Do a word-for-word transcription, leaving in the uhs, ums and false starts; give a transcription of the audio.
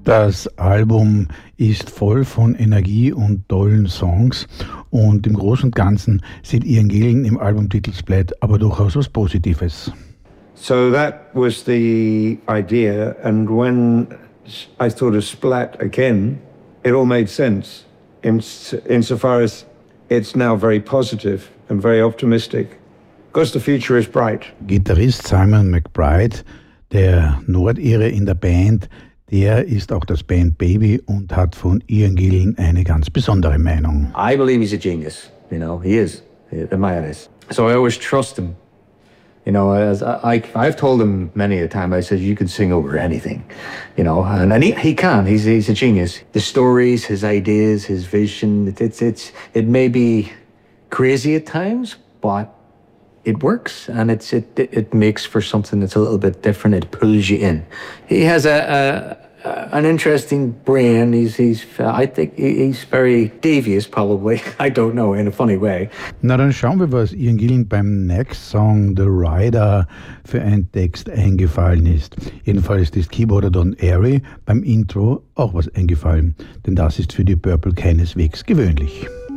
Das Album ist voll von Energie und tollen Songs und im Großen und Ganzen sieht Ian Gillan im Albumtitel Splat aber durchaus was Positives. So that was the idea, and when I thought of Splat again, it all made sense in insofar as it's now very positive and very optimistic, because the future is bright. Gitarrist Simon McBride, der Nordire in der Band, der ist auch das Bandbaby und hat von Ian Gillan eine ganz besondere Meinung. I believe he's a genius, you know, he is, the man is. So I always trust him. You know, as I, I've told him many a time, I said, you can sing over anything, you know, and, and he, he can, he's, he's a genius. The stories, his ideas, his vision, it, it's, it's, it may be crazy at times, but it works, and it's, it, it makes for something that's a little bit different. It pulls you in. He has a, a, a an interesting brain. He's, he's, I think he's very devious, probably. I don't know, in a funny way. Na, dann schauen wir, was Ian Gillan beim Next Song The Rider für einen Text eingefallen ist. Jedenfalls ist Keyboarder Don Airey beim Intro auch was eingefallen, denn das ist für die Purple keineswegs gewöhnlich.